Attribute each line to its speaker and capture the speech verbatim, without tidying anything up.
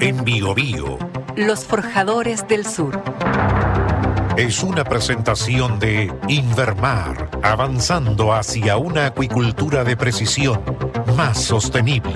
Speaker 1: en Biobío.
Speaker 2: Los Forjadores del Sur.
Speaker 1: Es una presentación de Invermar, avanzando hacia una acuicultura de precisión más sostenible.